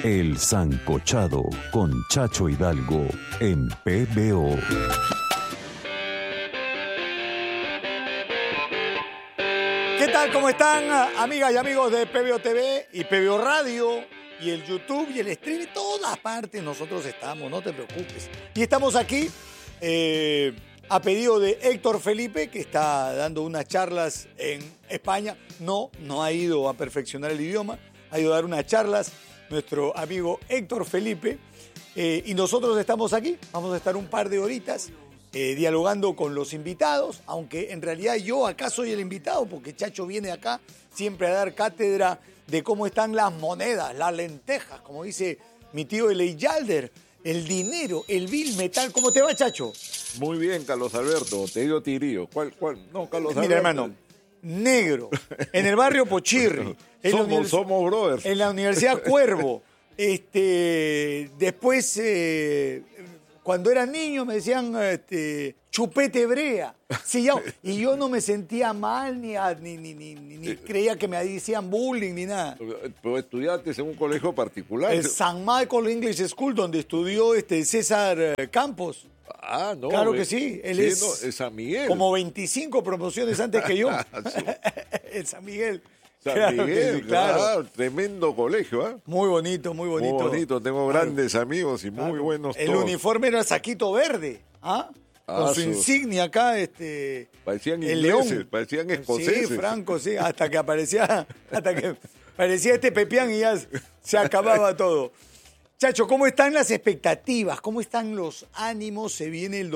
El Sancochado con Chacho Hidalgo en PBO. ¿Qué tal? ¿Cómo están, amigas y amigos de PBO TV y PBO Radio y el YouTube y el stream? En todas partes nosotros estamos, no te preocupes. Y estamos aquí a pedido de Héctor Felipe, que está dando unas charlas en España. No ha ido a perfeccionar el idioma, ha ido a dar unas charlas nuestro amigo Héctor Felipe. Y nosotros estamos aquí, vamos a estar un par de horitas dialogando con los invitados, aunque en realidad yo acá soy el invitado, porque Chacho viene acá siempre a dar cátedra de cómo están las monedas, las lentejas, como dice mi tío Eleyalder, el dinero, el vil metal. ¿Cómo te va, Chacho? Muy bien, Carlos Alberto, te digo Tirío. ¿Cuál? No, Carlos Alberto. Mira, hermano, negro, en el barrio Pochirri. Somos brothers. En la Universidad Cuervo. Después, cuando era niño me decían chupete brea. Sí, y yo no me sentía mal, ni creía que me decían bullying, ni nada. Pero estudiaste en un colegio particular. El San Michael English School, donde estudió César Campos. Ah, no. Claro que sí. Él es San Miguel. Como 25 promociones antes que yo. Sí. El San Miguel. San Miguel, sí, claro. Tremendo colegio, ¿eh? Muy bonito, muy bonito. Muy bonito, tengo grandes amigos y muy buenos el todos. uniforme era saquito verde, con su insignia acá, parecían el ingleses, león. parecían escoceses. Sí, Franco, sí, hasta que parecía Pepián y ya se acababa todo. Chacho, ¿cómo están las expectativas? ¿Cómo están los ánimos? Se viene el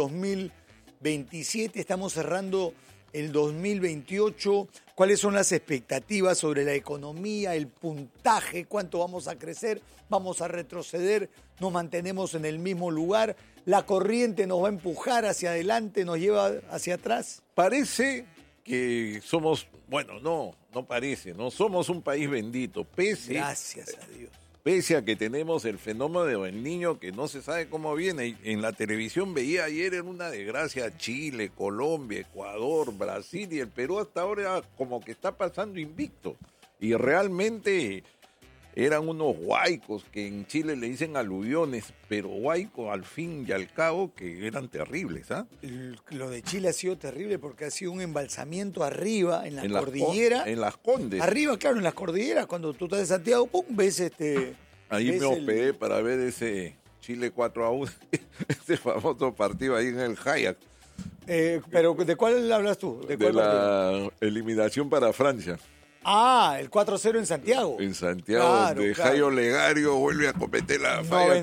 2027, estamos cerrando el 2028. ¿Cuáles son las expectativas sobre la economía, el puntaje? ¿Cuánto vamos a crecer? ¿Vamos a retroceder? ¿Nos mantenemos en el mismo lugar? ¿La corriente nos va a empujar hacia adelante, nos lleva hacia atrás? Parece que somos, no parece, no somos un país bendito, Gracias a Dios. Pese a que tenemos el fenómeno del niño que no se sabe cómo viene. En la televisión veía ayer en una desgracia Chile, Colombia, Ecuador, Brasil y el Perú hasta ahora como que está pasando invicto. Y realmente eran unos huaicos que en Chile le dicen aluviones, pero huaicos al fin y al cabo que eran terribles. Lo de Chile ha sido terrible porque ha sido un embalsamiento arriba, en la cordillera. En las Condes. Arriba, claro, en las cordilleras. Cuando tú estás de Santiago, ¡pum!, ves Ahí ves me hospedé para ver ese Chile 4-1, ese famoso partido ahí en el Hayac. ¿Pero de cuál hablas tú? ¿De la eliminación para Francia. El 4-0 en Santiago. En Santiago, claro, donde Jairo Legario vuelve a cometer la falla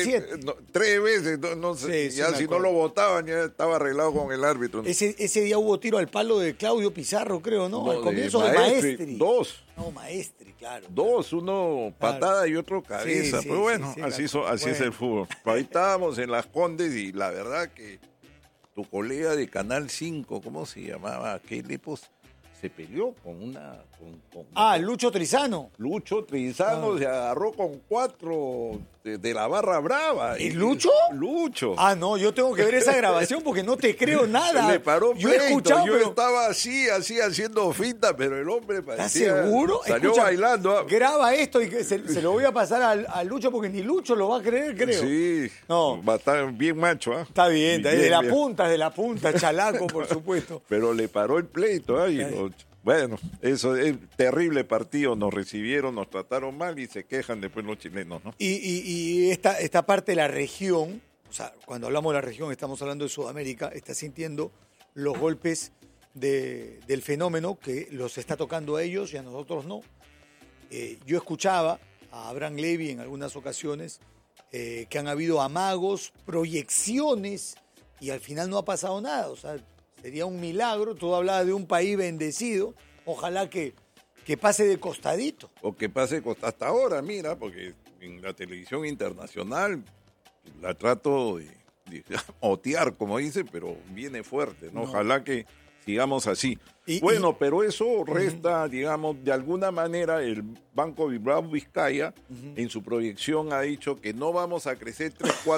3 veces. No sé, sí, ya si no lo votaban, ya estaba arreglado con el árbitro. Ese día hubo tiro al palo de Claudio Pizarro, creo, ¿no? Al comienzo de Maestri. 2. No, Maestri, claro. 2, uno patada y otro cabeza. Sí, pero bueno, sí, así es el fútbol. Ahí estábamos en las Condes y la verdad que tu colega de Canal 5, ¿cómo se llamaba? Se peleó con una... Lucho Trizano. Lucho Trizano se agarró con 4 de la barra brava. ¿Y Lucho? Lucho. No, yo tengo que ver esa grabación porque no te creo nada. Le paró yo he escuchado, yo estaba así haciendo finta, pero el hombre parecía... ¿Estás seguro? Salió bailando. Graba esto y se lo voy a pasar a Lucho porque ni Lucho lo va a creer, creo. Sí, no. Va a estar bien macho. Está bien, de la punta, chalaco, por supuesto. Pero le paró el pleito. Bueno, eso es terrible partido, nos recibieron, nos trataron mal y se quejan después los chilenos, ¿no? Y esta parte de la región, o sea, cuando hablamos de la región estamos hablando de Sudamérica, está sintiendo los golpes del fenómeno que los está tocando a ellos y a nosotros no. Yo escuchaba a Abraham Levy en algunas ocasiones que han habido amagos, proyecciones y al final no ha pasado nada, o sea, sería un milagro. Tú hablabas de un país bendecido. Ojalá que pase de costadito. O que pase hasta ahora, mira, porque en la televisión internacional la trato de otear, como dice, pero viene fuerte, ¿no? Ojalá que sigamos así. Pero eso resta, digamos, de alguna manera el Banco Bilbao Vizcaya en su proyección ha dicho que no vamos a crecer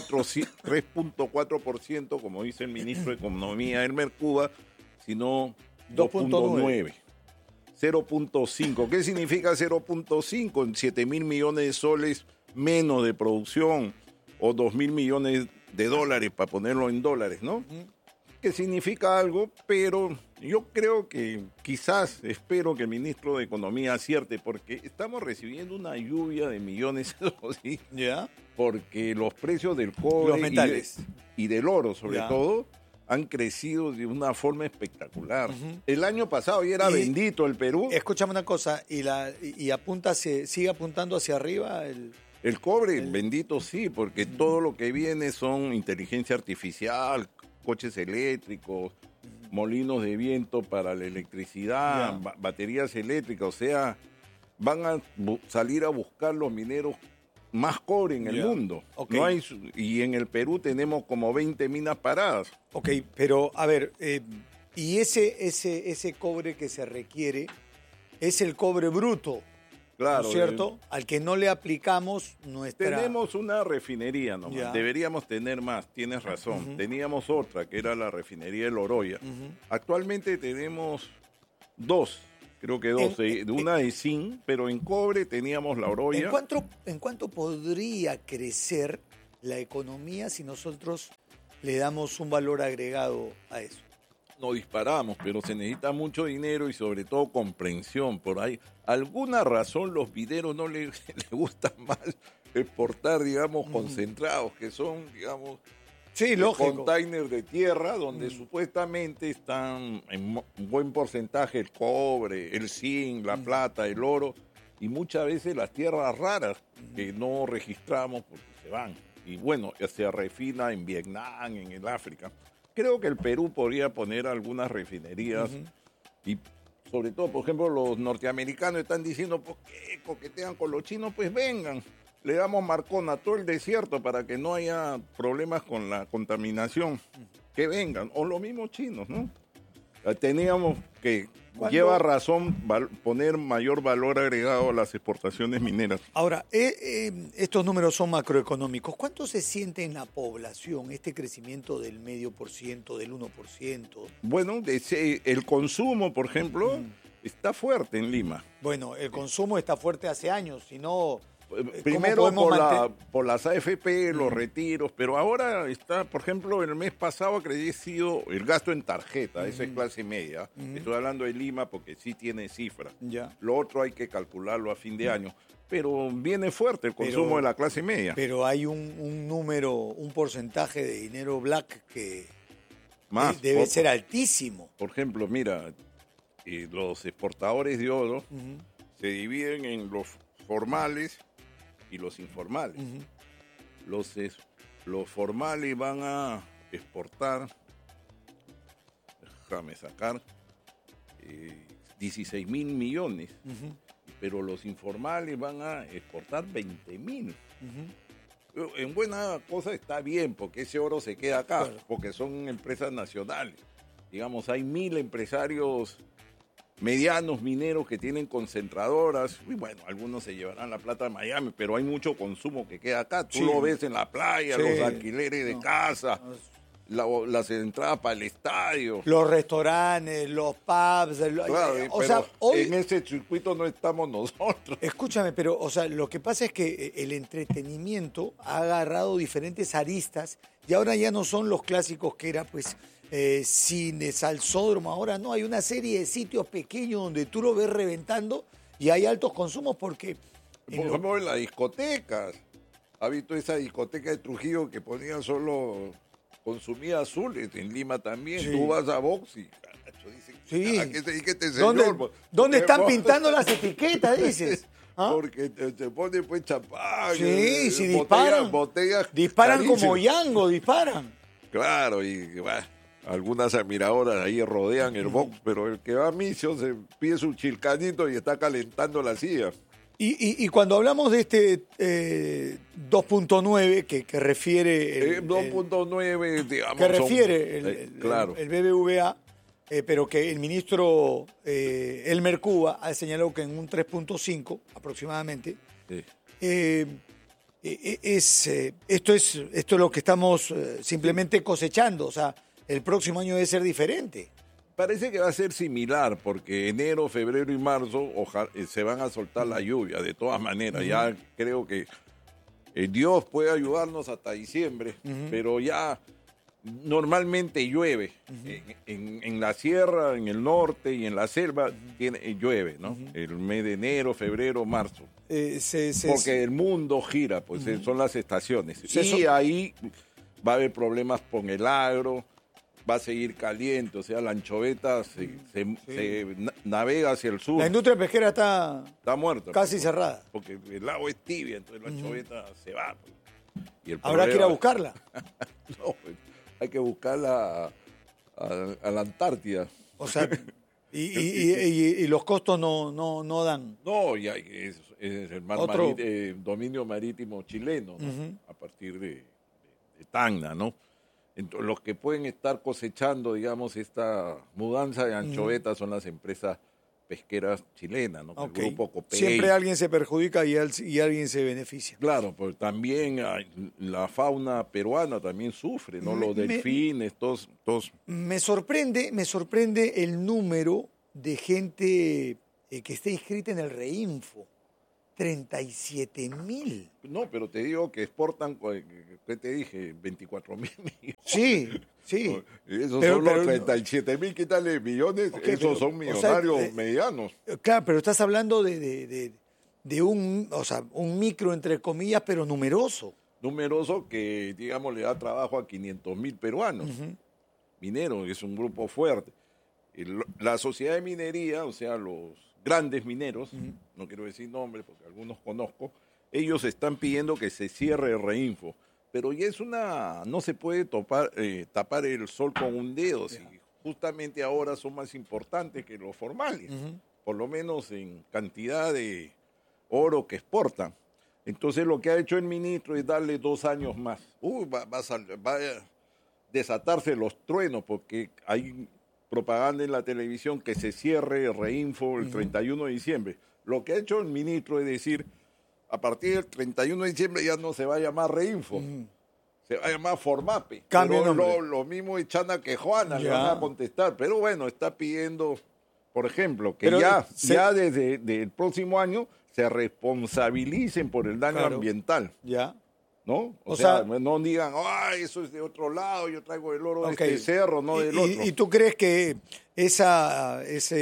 3.4%, como dice el ministro de Economía, Elmer Cuba, sino 2.9%. 0.5. ¿Qué significa 0.5? En 7.000 millones de soles menos de producción o 2.000 millones de dólares, para ponerlo en dólares, ¿no? Que significa algo, pero yo creo que quizás, espero que el ministro de Economía acierte, porque estamos recibiendo una lluvia de millones, ¿sí? ¿Ya? Porque los precios del cobre Los metales. y del oro, sobre Ya. todo, han crecido de una forma espectacular. El año pasado ya era Y- bendito el Perú. Escúchame una cosa, y apunta sigue apuntando hacia arriba El cobre, bendito sí, porque todo lo que viene son inteligencia artificial, coches eléctricos, molinos de viento para la electricidad, Ya. baterías eléctricas, o sea, van a salir a buscar los mineros más cobre en el Ya. mundo. Ok. No hay, y en el Perú tenemos como 20 minas paradas. Ok, pero a ver, y ese cobre que se requiere es el cobre bruto, Claro, ¿no es cierto? Al que no le aplicamos nuestra... Tenemos una refinería nomás, Ya. deberíamos tener más, tienes razón. Teníamos otra, que era la refinería de Loroya. Actualmente tenemos dos, creo que dos, una de zinc, pero en cobre teníamos la Oroya. ¿En cuánto podría crecer la economía si nosotros le damos un valor agregado a eso? Nos disparamos, pero se necesita mucho dinero y sobre todo comprensión. Por ahí, alguna razón los mineros no les gustan más exportar, digamos, concentrados, que son, digamos, Sí, lógico. containers de tierra donde supuestamente están en buen porcentaje el cobre, el zinc, la plata, el oro y muchas veces las tierras raras que no registramos porque se van. Y bueno, se refina en Vietnam, en el África. Creo que el Perú podría poner algunas refinerías y sobre todo, por ejemplo, los norteamericanos están diciendo, pues que coquetean con los chinos, pues vengan. Le damos marcón a todo el desierto para que no haya problemas con la contaminación. Que vengan. O los mismos chinos, ¿no? Teníamos que, lleva razón, poner mayor valor agregado a las exportaciones mineras. Ahora, estos números son macroeconómicos. ¿Cuánto se siente en la población este crecimiento del 0,5%, del 1%? Bueno, el consumo, por ejemplo, está fuerte en Lima. Bueno, el consumo está fuerte hace años, si no... Primero podemos por las AFP, los retiros, pero ahora está, por ejemplo, el mes pasado ha crecido el gasto en tarjeta, esa es clase media. Estoy hablando de Lima porque sí tiene cifras. Ya. Lo otro hay que calcularlo a fin de año. Pero viene fuerte el consumo de la clase media. Pero hay un número, un porcentaje de dinero black que Más, debe ser altísimo. Por ejemplo, mira, los exportadores de oro se dividen en los formales y los informales. Los formales van a exportar, déjame sacar, 16 mil millones, pero los informales van a exportar 20 mil. En buena cosa está bien, porque ese oro se queda acá, Claro. porque son empresas nacionales. Digamos, hay 1.000 empresarios medianos mineros que tienen concentradoras, y bueno, algunos se llevarán la plata a Miami, pero hay mucho consumo que queda acá. Tú Sí. lo ves en la playa, Sí. los alquileres de casa, las entradas para el estadio. Los restaurantes, los pubs, Claro, o pero sea, hoy... en ese circuito no estamos nosotros. Escúchame, pero, o sea, lo que pasa es que el entretenimiento ha agarrado diferentes aristas y ahora ya no son los clásicos que era, pues, cine, salsódromo. Ahora no, hay una serie de sitios pequeños donde tú lo ves reventando y hay altos consumos porque... Por ejemplo, en las discotecas. ¿Ha visto esa discoteca de Trujillo que ponían solo consumía azules? En Lima también. Sí. Tú vas a Vox y caracho, dicen, Sí. ¿a qué se dedica este señor? ¿Dónde están Porque- pintando las etiquetas, dices? ¿Ah? Porque se pone pues champán. Sí, sí, disparan. Botellas Disparan como carísimas. Yango, disparan. Claro, y bueno, algunas admiradoras ahí rodean el box, pero el que va a misio se pide su chilcanito y está calentando la silla. Y cuando hablamos de este 2.9 que refiere... 2.9, digamos. que son- refiere claro. el BBVA, pero que el ministro Elmer Cuba ha señalado que en un 3.5 aproximadamente. Sí. Esto es lo que estamos simplemente cosechando. O sea, el próximo año debe ser diferente. Parece que va a ser similar, porque enero, febrero y marzo se van a soltar la lluvia, de todas maneras. Ya creo que Dios puede ayudarnos hasta diciembre, pero ya normalmente llueve. En la sierra, en el norte y en la selva llueve, ¿no? El mes de enero, febrero, marzo. Porque el mundo gira, pues son las estaciones. Y ahí va a haber problemas con el agro, va a seguir caliente, o sea, la anchoveta se navega hacia el sur. La industria pesquera está muerta. Casi cerrada. Porque el agua es tibia, entonces la anchoveta se va. Pues. Y el Habrá que ir a buscarla. No, pues, hay que buscarla a la Antártida. O sea, y los costos no dan. No, ya es el dominio marítimo chileno, ¿no? A partir de Tacna, ¿no? Entonces, los que pueden estar cosechando, digamos, esta mudanza de anchovetas son las empresas pesqueras chilenas, ¿no? Okay. El grupo Copey. Siempre alguien se perjudica y alguien se beneficia. Claro, pues también la fauna peruana también sufre, ¿no? Los delfines, todos. Me sorprende el número de gente que está inscrita en el Reinfo. 37,000. No, pero te digo que exportan, ¿qué te dije? 24,000 millones. Sí. Esos son los 37,000, ¿qué tal millones? Okay, esos son millonarios medianos. Claro, pero estás hablando de un micro, entre comillas, pero numeroso. Numeroso que, digamos, le da trabajo a 500,000 peruanos. Mineros, es un grupo fuerte. La sociedad de minería, o sea, los grandes mineros, no quiero decir nombres porque algunos conozco, ellos están pidiendo que se cierre el Reinfo, pero ya no se puede tapar el sol con un dedo, si justamente ahora son más importantes que los formales, por lo menos en cantidad de oro que exportan. Entonces lo que ha hecho el ministro es darle 2 años más. Va a desatarse los truenos porque hay propaganda en la televisión que se cierre el Reinfo el 31 de diciembre. Lo que ha hecho el ministro es decir, a partir del 31 de diciembre ya no se va a llamar Reinfo, se va a llamar Formape. Cambio lo mismo de Chana que Juana le van a contestar, pero bueno, está pidiendo, por ejemplo, que ya desde el próximo año se responsabilicen por el daño ambiental. Ya. ¿No? O sea, no digan, eso es de otro lado, yo traigo el oro de este cerro, no del otro. ¿Y tú crees que esa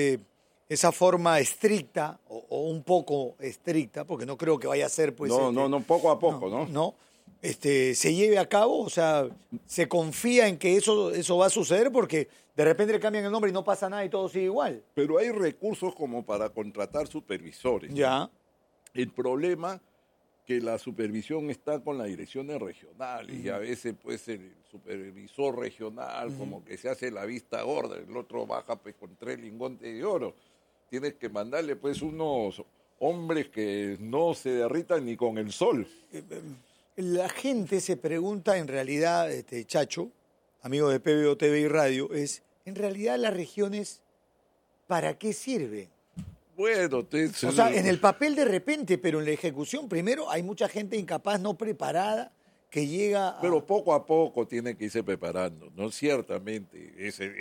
forma estricta, o un poco estricta, porque no creo que vaya a ser, pues... No, poco a poco, ¿no? No, se lleve a cabo, o sea, se confía en que eso va a suceder porque de repente le cambian el nombre y no pasa nada y todo sigue igual. Pero hay recursos como para contratar supervisores. Ya. El problema que la supervisión está con las direcciones regionales y a veces pues el supervisor regional como que se hace la vista gorda, el otro baja pues con 3 lingotes de oro. Tienes que mandarle pues unos hombres que no se derritan ni con el sol. La gente se pregunta en realidad, Chacho, amigo de PBO TV y Radio, en realidad las regiones, ¿para qué sirven? Bueno, o sea, en el papel de repente, pero en la ejecución, primero, hay mucha gente incapaz, no preparada, que llega a... Pero poco a poco tiene que irse preparando, ¿no? Ciertamente,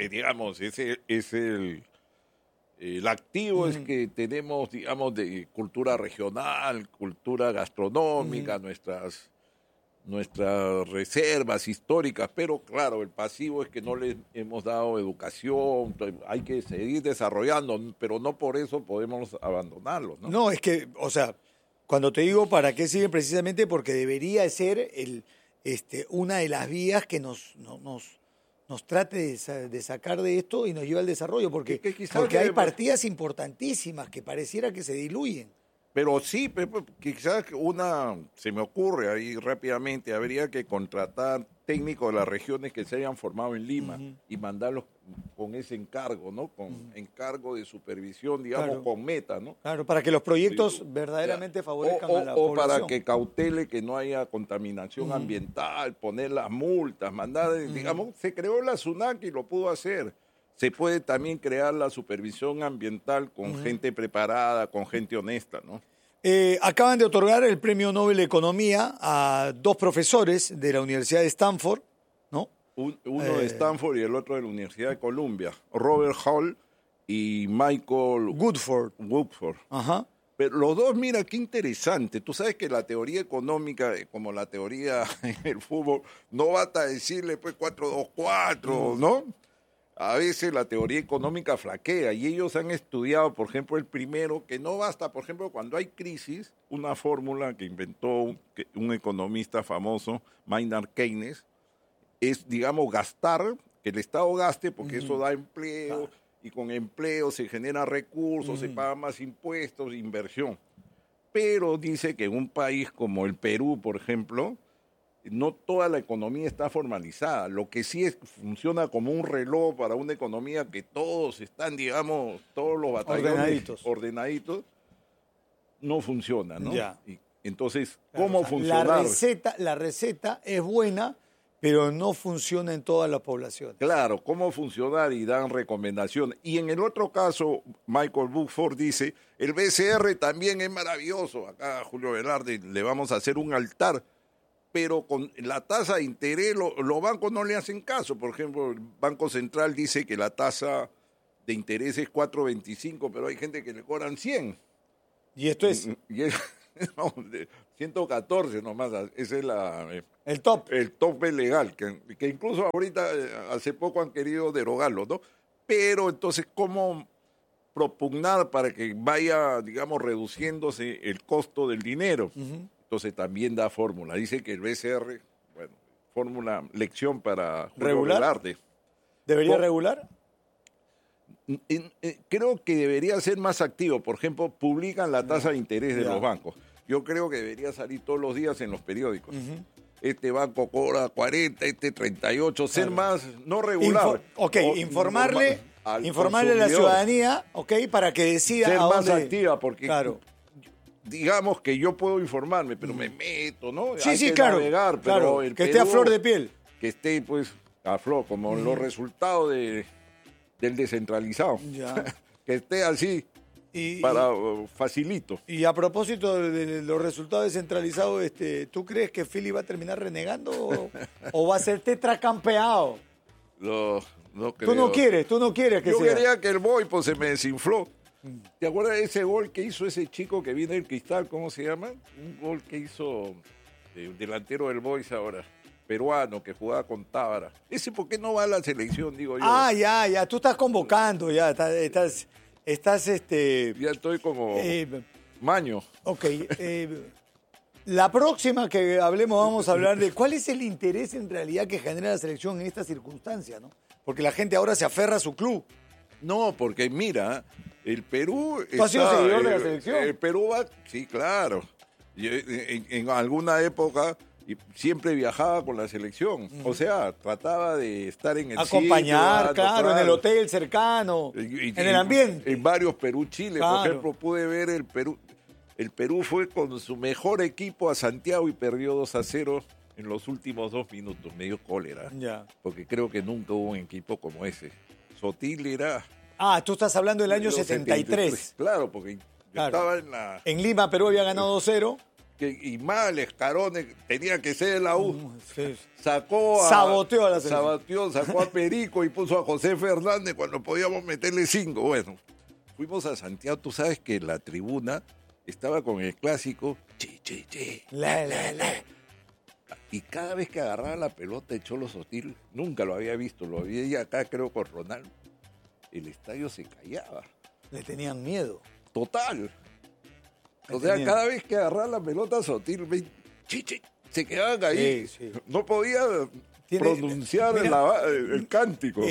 el activo es que tenemos, digamos, de cultura regional, cultura gastronómica, nuestras reservas históricas, pero claro, el pasivo es que no les hemos dado educación, hay que seguir desarrollando, pero no por eso podemos abandonarlos, ¿no? No, es que, o sea, cuando te digo para qué sirven, precisamente porque debería ser una de las vías que nos trate de sacar de esto y nos lleva al desarrollo, porque hay partidas importantísimas que pareciera que se diluyen. Pero sí, quizás se me ocurre ahí rápidamente, habría que contratar técnicos de las regiones que se hayan formado en Lima y mandarlos con ese encargo, ¿no? Con encargo de supervisión, digamos, con meta, ¿no? Claro, para que los proyectos verdaderamente favorezcan a la población. O para que cautele que no haya contaminación ambiental, poner las multas, mandar, digamos, se creó la SUNAC y lo pudo hacer. Se puede también crear la supervisión ambiental con gente preparada, con gente honesta, ¿no? Acaban de otorgar el Premio Nobel de Economía a 2 profesores de la Universidad de Stanford, ¿no? Uno de Stanford y el otro de la Universidad de Columbia, Robert Hall y Michael Woodford. Ajá. Pero los dos, mira, qué interesante. Tú sabes que la teoría económica, como la teoría en el fútbol, no basta decirle pues 4-2-4, ¿no? A veces la teoría económica flaquea y ellos han estudiado, por ejemplo, el primero, que no basta, por ejemplo, cuando hay crisis, una fórmula que inventó un economista famoso, Maynard Keynes, es, digamos, gastar, que el Estado gaste porque eso da empleo y con empleo se generan recursos, se pagan más impuestos, inversión. Pero dice que en un país como el Perú, por ejemplo, no toda la economía está formalizada. Lo que sí funciona como un reloj para una economía que todos están, digamos, todos los batallones ordenaditos, no funciona, ¿no? Ya. Y entonces, Claro, ¿cómo o sea, funcionar? La receta es buena, pero no funciona en todas las poblaciones. Claro, cómo funcionar y dan recomendaciones. Y en el otro caso, Michael Buford dice, el BCR también es maravilloso. Acá a Julio Velarde le vamos a hacer un altar, pero con la tasa de interés los bancos no le hacen caso. Por ejemplo, el Banco Central dice que la tasa de interés es 4.25, pero hay gente que le cobran 100. Y esto es Y es, no, 114 nomás, ese es el top. el tope legal, que incluso ahorita, hace poco han querido derogarlo, ¿no? Pero entonces, ¿cómo propugnar para que vaya, digamos, reduciéndose el costo del dinero? Entonces también da fórmula. Dice que el BCR, bueno, fórmula, lección para Julio ¿Regular? Velarde. ¿Debería regular? Creo que debería ser más activo. Por ejemplo, publican la tasa de interés de los bancos. Yo creo que debería salir todos los días en los periódicos. Este banco cobra 40, este 38, ser más, no regular. Informarle a la consumidor. ciudadanía, para que decida Ser a más dónde... activa, porque Claro. digamos que yo puedo informarme, pero me meto, ¿no? Sí, Hay sí, que claro. navegar, pero Claro, el que esté a Perú, flor de piel. que esté, pues, a flor, como los resultados del descentralizado. Ya. Que esté así, facilito. Y a propósito de los resultados descentralizados, ¿tú crees que Philly va a terminar renegando o va a ser tetracampeado? No creo. Tú no quieres que Yo sea. quería que el boy pues se me desinfló. ¿Te acuerdas de ese gol que hizo ese chico que viene del Cristal? ¿Cómo se llama? Un gol que hizo el delantero del Boys ahora, peruano, que jugaba con Tábara. ¿Ese por qué no va a la selección, digo yo? Ya. Tú estás convocando, ya. Estás Ya estoy como maño. Ok. La próxima que hablemos vamos a hablar de cuál es el interés en realidad que genera la selección en esta circunstancia, ¿no? Porque la gente ahora se aferra a su club. No, porque mira, el Perú... ¿Tú has sido seguidor de la selección? El Perú va... Sí, claro. En alguna época siempre viajaba con la selección. O sea, trataba de estar en el acompañar, sitio, claro, en el hotel cercano, en el ambiente. En varios Perú-Chile, Claro. por ejemplo, pude ver el Perú. El Perú fue con su mejor equipo a Santiago y perdió 2-0 en los últimos 2 minutos. Me dio cólera. Ya. Porque creo que nunca hubo un equipo como ese. Sotil era... Tú estás hablando del año los 73. Claro, porque yo estaba en la... En Lima, Perú había ganado 2-0. Y mal, Escarones, tenía que ser la U. Sí. Saboteó a la selección. Sacó a Perico y puso a José Fernández cuando podíamos meterle 5. Bueno, fuimos a Santiago. Tú sabes que la tribuna estaba con el clásico che. La. Y cada vez que agarraba la pelota de Cholo Sotil, nunca lo había visto, lo había acá creo con Ronaldo, el estadio se callaba. Le tenían miedo. Total. O sea, cada vez que agarraba la pelota Sotil, se quedaban ahí. Sí. No podía pronunciar el cántico.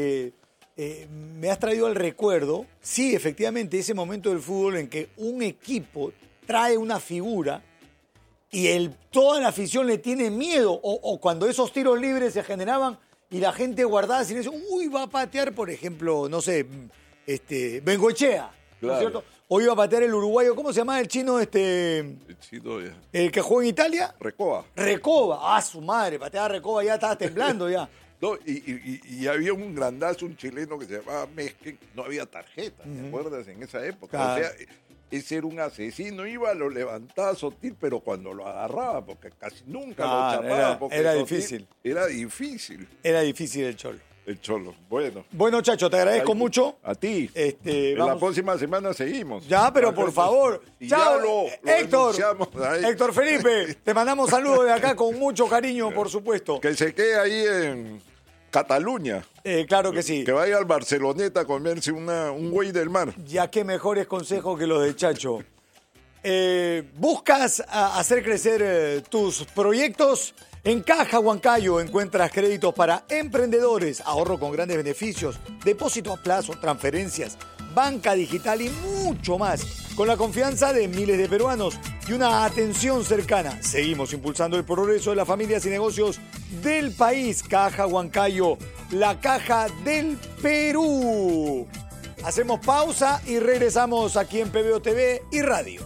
Me has traído al recuerdo, sí, efectivamente, ese momento del fútbol en que un equipo trae una figura y toda la afición le tiene miedo, o cuando esos tiros libres se generaban y la gente guardaba silencio, va a patear, por ejemplo, no sé, Bengoechea, ¿no es cierto? O iba a patear el uruguayo, ¿cómo se llama el chino? El chino, el que jugó en Italia. Recoba. Su madre, pateaba Recoba, ya estaba temblando ya. No, y había un grandazo, un chileno que se llamaba Mesque, no había tarjeta, ¿te acuerdas? En esa época. Claro. O sea, ese era un asesino, lo levantaba a Sotil, pero cuando lo agarraba, porque casi nunca lo chapaba. Era difícil. Era difícil. Era difícil el Cholo. El Cholo. Bueno. Bueno, Chacho, te agradezco mucho. A ti. Vamos. La próxima semana seguimos. Ya, pero por favor. Chao, Héctor. Héctor Felipe, te mandamos saludos de acá con mucho cariño, por supuesto. Que se quede ahí en Cataluña. Claro que sí. Que vaya al Barceloneta a comerse un güey del mar. Ya qué mejores consejos que los de Chacho. ¿Buscas hacer crecer tus proyectos? En Caja Huancayo encuentras créditos para emprendedores, ahorro con grandes beneficios, depósito a plazo, transferencias, banca digital y mucho más. Con la confianza de miles de peruanos y una atención cercana, seguimos impulsando el progreso de las familias y negocios del país. Caja Huancayo, la caja del Perú. Hacemos pausa y regresamos aquí en PBO TV y Radio.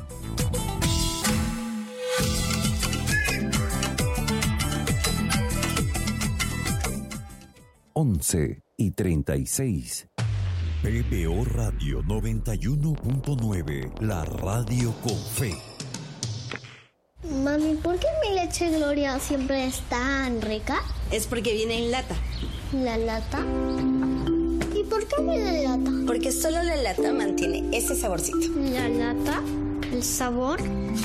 11:36. PBO Radio 91.9, la radio con fe. Mami, ¿por qué mi leche Gloria siempre es tan rica? Es porque viene en lata. ¿La lata? ¿Y por qué viene en lata? Porque solo la lata mantiene ese saborcito. ¿La lata? ¿El sabor?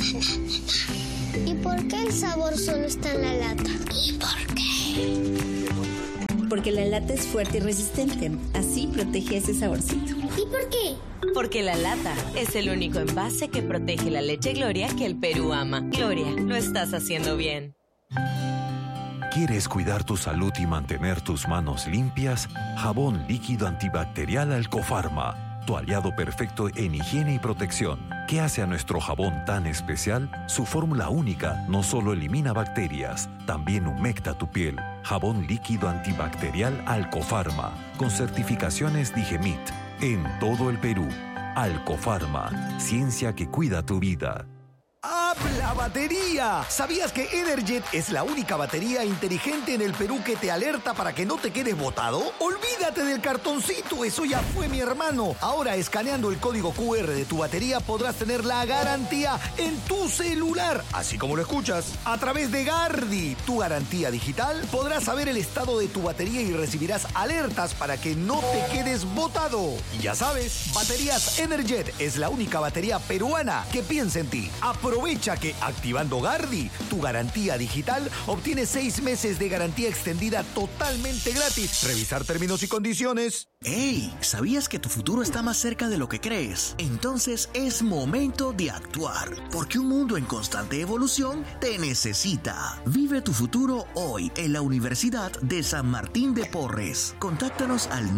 ¿Y por qué el sabor solo está en la lata? ¿Y por qué? Porque la lata es fuerte y resistente. Así protege ese saborcito. ¿Y por qué? Porque la lata es el único envase que protege la leche Gloria que el Perú ama. Gloria, lo estás haciendo bien. ¿Quieres cuidar tu salud y mantener tus manos limpias? Jabón líquido antibacterial Alcofarma, tu aliado perfecto en higiene y protección. ¿Qué hace a nuestro jabón tan especial? Su fórmula única no solo elimina bacterias, también humecta tu piel. Jabón líquido antibacterial Alcofarma, con certificaciones Digemit, en todo el Perú. Alcofarma, ciencia que cuida tu vida. ¡Habla batería! ¿Sabías que Energet es la única batería inteligente en el Perú que te alerta para que no te quedes botado? ¡Olvídate del cartoncito! ¡Eso ya fue, mi hermano! Ahora, escaneando el código QR de tu batería, podrás tener la garantía en tu celular. Así como lo escuchas. A través de Gardi, tu garantía digital, podrás saber el estado de tu batería y recibirás alertas para que no te quedes botado. Y ya sabes, Baterías Energet es la única batería peruana que piensa en ti. Aprovecha que activando Gardi, tu garantía digital, obtienes 6 meses de garantía extendida totalmente gratis. Revisar términos y condiciones. ¡Hey! ¿Sabías que tu futuro está más cerca de lo que crees? Entonces es momento de actuar, porque un mundo en constante evolución te necesita. Vive tu futuro hoy en la Universidad de San Martín de Porres. Contáctanos al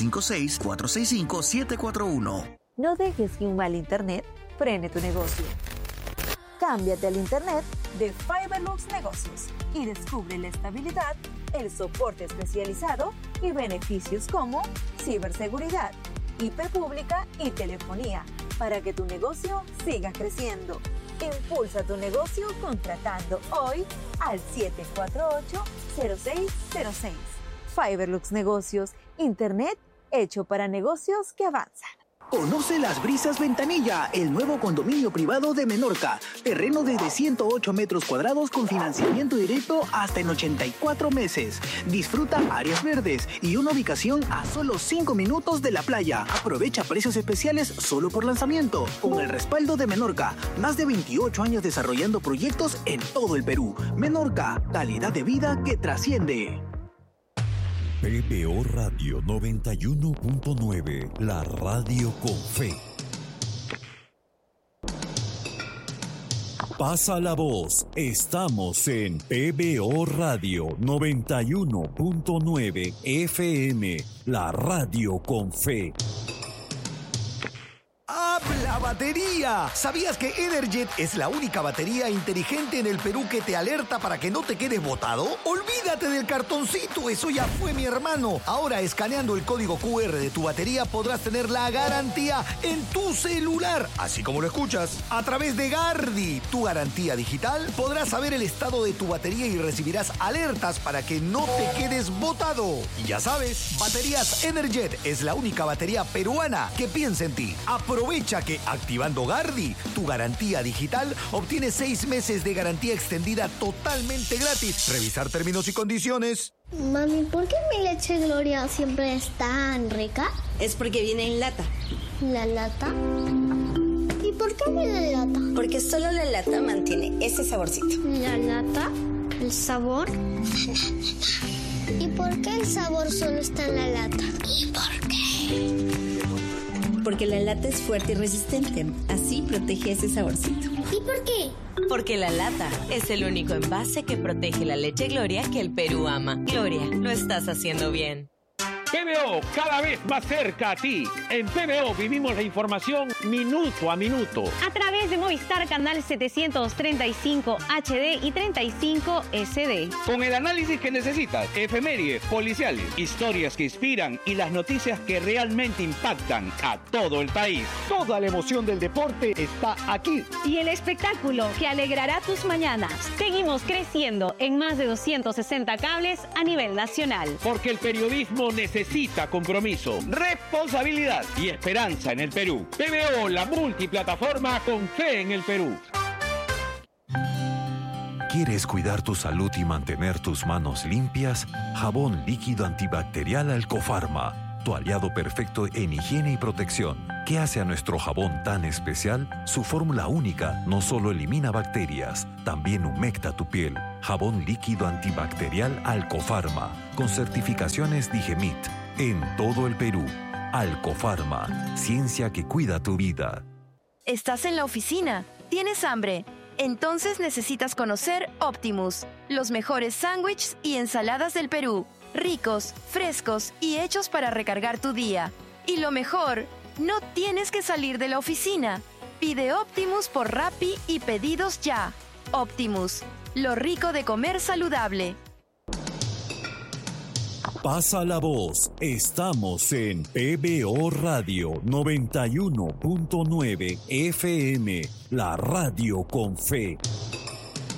956-465-741. No dejes que un mal internet frene tu negocio. Cámbiate al internet de Fiberlux Negocios y descubre la estabilidad, el soporte especializado y beneficios como ciberseguridad, IP pública y telefonía para que tu negocio siga creciendo. Impulsa tu negocio contratando hoy al 748-0606. Fiberlux Negocios, internet hecho para negocios que avanzan. Conoce Las Brisas Ventanilla, el nuevo condominio privado de Menorca. Terreno desde 108 metros cuadrados con financiamiento directo hasta en 84 meses. Disfruta áreas verdes y una ubicación a solo 5 minutos de la playa. Aprovecha precios especiales solo por lanzamiento. Con el respaldo de Menorca, más de 28 años desarrollando proyectos en todo el Perú. Menorca, calidad de vida que trasciende. PBO Radio 91.9, la radio con fe. Pasa la voz, estamos en PBO Radio 91.9 FM, la radio con fe. ¡Habla batería! ¿Sabías que Energet es la única batería inteligente en el Perú que te alerta para que no te quedes botado? ¡Olvídate del cartoncito! ¡Eso ya fue, mi hermano! Ahora, escaneando el código QR de tu batería, podrás tener la garantía en tu celular. Así como lo escuchas. A través de Gardi, tu garantía digital, podrás saber el estado de tu batería y recibirás alertas para que no te quedes botado. Y ya sabes, Baterías Energet es la única batería peruana que piensa en ti. Aprovecha que Activando Gardi, tu garantía digital, obtienes 6 meses de garantía extendida totalmente gratis. Revisar términos y condiciones. Mami, ¿por qué mi leche Gloria siempre es tan rica? Es porque viene en lata. ¿La lata? ¿Y por qué viene en lata? Porque solo la lata mantiene ese saborcito. ¿La lata? ¿El sabor? ¿Y por qué el sabor solo está en la lata? ¿Y por qué? Porque la lata es fuerte y resistente. Así protege ese saborcito. ¿Y por qué? Porque la lata es el único envase que protege la leche Gloria que el Perú ama. Gloria, lo estás haciendo bien. PBO, cada vez más cerca a ti. En PBO vivimos la información minuto a minuto. A través de Movistar Canal 735 HD y 35 SD. Con el análisis que necesitas, efemérides, policiales, historias que inspiran y las noticias que realmente impactan a todo el país. Toda la emoción del deporte está aquí. Y el espectáculo que alegrará tus mañanas. Seguimos creciendo en más de 260 cables a nivel nacional. Porque el periodismo necesita compromiso, responsabilidad y esperanza en el Perú. PBO, la multiplataforma con fe en el Perú. ¿Quieres cuidar tu salud y mantener tus manos limpias? Jabón líquido antibacterial Alcofarma, tu aliado perfecto en higiene y protección. ¿Qué hace a nuestro jabón tan especial? Su fórmula única no solo elimina bacterias, también humecta tu piel. Jabón líquido antibacterial Alcofarma, con certificaciones Digemit, en todo el Perú. Alcofarma, ciencia que cuida tu vida. ¿Estás en la oficina? ¿Tienes hambre? Entonces necesitas conocer Optimus, los mejores sándwiches y ensaladas del Perú. Ricos, frescos y hechos para recargar tu día. Y lo mejor, no tienes que salir de la oficina. Pide Optimus por Rappi y pedidos ya. Optimus, lo rico de comer saludable. Pasa la voz, estamos en PBO Radio 91.9 FM, la radio con fe.